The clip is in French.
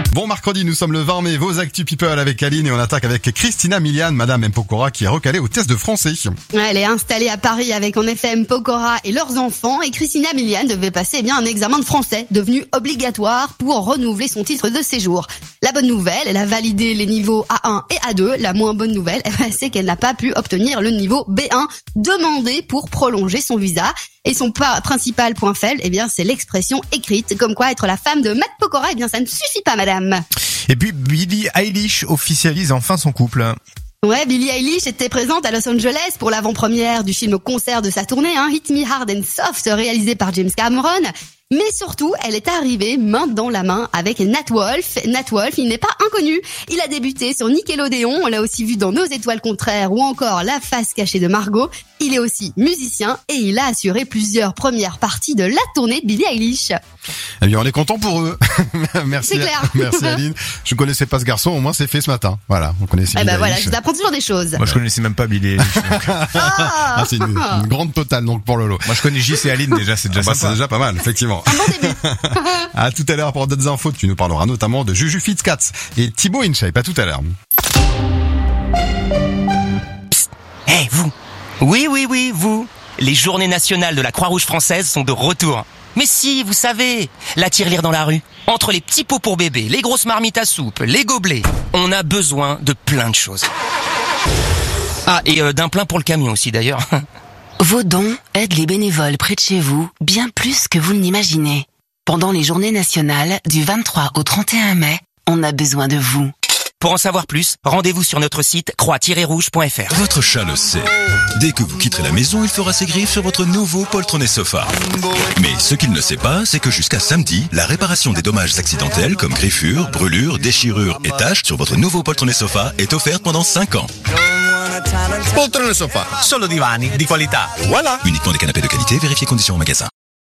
Bon mercredi, nous sommes le 20 mai, vos Actu People avec Aline et on attaque avec Christina Milian, Madame M. Pokora qui est recalée au test de français. Elle est installée à Paris avec en effet M. Pokora et leurs enfants et Christina Milian devait passer un examen de français devenu obligatoire pour renouveler son titre de séjour. La bonne nouvelle, elle a validé les niveaux A1 et A2. La moins bonne nouvelle, c'est qu'elle n'a pas pu obtenir le niveau B1 demandé pour prolonger son visa. Et son principal point faible, c'est l'expression écrite, comme quoi être la femme de Matt Pokora, ça ne suffit pas, madame. Et puis Billie Eilish officialise enfin son couple. Ouais, Billie Eilish était présente à Los Angeles pour l'avant-première du film concert de sa tournée, Hit Me Hard and Soft, réalisé par James Cameron. Mais surtout, elle est arrivée main dans la main avec Nat Wolff. Nat Wolff, il n'est pas inconnu. Il a débuté sur Nickelodeon, on l'a aussi vu dans Nos étoiles contraires ou encore La face cachée de Margot. Il est aussi musicien et il a assuré plusieurs premières parties de la tournée de Billie Eilish. Eh bien, on est content pour eux. Merci. C'est clair. Merci Aline. Je connaissais pas ce garçon, au moins c'est fait ce matin. Voilà, on connaissait Billie Eilish. Voilà, je vous apprends toujours des choses. Moi, je connaissais même pas Billie Eilish. C'est une grande totale donc pour Lolo. Moi, je connais Gis et Aline déjà, c'est déjà sympa. C'est déjà pas mal, effectivement. Un bon début. À tout à l'heure pour d'autres infos. Tu nous parleras notamment de Juju Fitzcats et Thibaut InShape. À tout à l'heure. Hey, vous. Oui, vous. Les journées nationales de la Croix-Rouge française sont de retour. Mais si, vous savez, la tirelire dans la rue. Entre les petits pots pour bébé, les grosses marmites à soupe, les gobelets, on a besoin de plein de choses. Ah, et d'un plein pour le camion aussi d'ailleurs. Vos dons aident les bénévoles près de chez vous bien plus que vous ne l'imaginez. Pendant les journées nationales du 23 au 31 mai, on a besoin de vous. Pour en savoir plus, rendez-vous sur notre site croix-rouge.fr. Votre chat le sait. Dès que vous quitterez la maison, il fera ses griffes sur votre nouveau poltronnet sofa. Mais ce qu'il ne sait pas, c'est que jusqu'à samedi, la réparation des dommages accidentels comme griffures, brûlures, déchirures et taches sur votre nouveau poltronnet sofa est offerte pendant 5 ans. Poltrone sofa, solo divani di qualità. Voilà. Uniquement des canapés de qualité, vérifiez conditions au magasin.